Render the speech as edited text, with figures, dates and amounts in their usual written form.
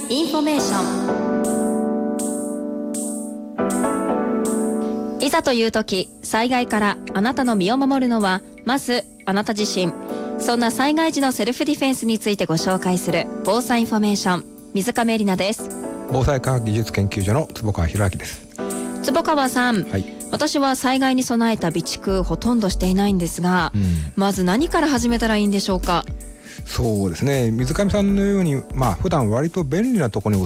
インフォメーション。いざという時、災害からあなたの身を守るのはまずあなた自身。そんな災害時のセルフディフェンスについてご紹介する防災インフォメーション、水亀絵里奈です。 防災科学技術研究所の坪川博明です。 坪川さん、 はい、 私は災害に備えた備蓄ほとんどしていないんですが、まず何から始めたらいいんでしょうか。 そうですね、水上さんのように、普段割と便利なところに